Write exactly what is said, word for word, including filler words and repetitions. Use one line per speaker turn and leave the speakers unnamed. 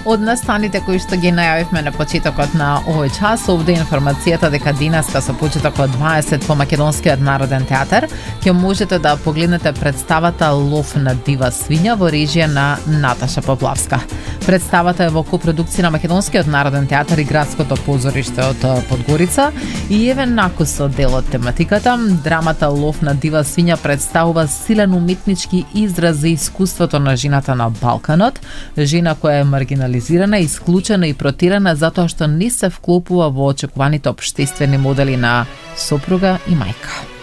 Од настаните кои што ги најавивме на почетокот на овој час, овде информацијата дека денеска со почетокот дваесет по Македонскиот народен театар ќе можете да погледнете представата Лов на дива свиња во режија на Наташа Поплавска. Представата е во копродукција на Македонскиот народен театар и градското позориште од Подгорица и еве накусо дел од тематиката. Драмата Лов на дива свиња представува силен уметнички израз за искуството на жената на Балканот, жена која е маргинализирана, исклучена и протирана затоа што не се вклопува во очекуваните општествени модели на сопруга и мајка.